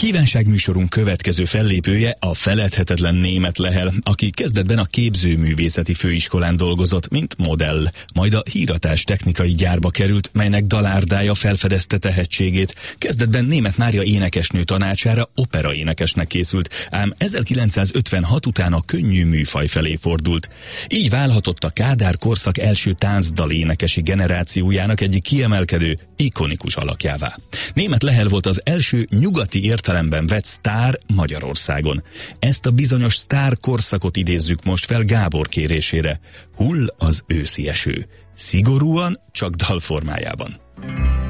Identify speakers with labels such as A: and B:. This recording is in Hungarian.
A: Kívánságműsorunk következő fellépője a feledhetetlen Németh Lehel, aki kezdetben a Képzőművészeti Főiskolán dolgozott, mint modell, majd a híratás technikai gyárba került, melynek dalárdája felfedezte tehetségét. Kezdetben Németh Mária énekesnő tanácsára operaénekesnek készült, ám 1956 után a könnyű műfaj felé fordult. Így válhatott a Kádár korszak első táncdalénekesi generációjának egyik kiemelkedő, ikonikus alakjává. Németh Lehel volt az első nyugati értelemben vett sztár Magyarországon. Ezt a bizonyos sztár korszakot idézzük most fel Gábor kérésére. Hull az őszi eső. Szigorúan csak dalformájában.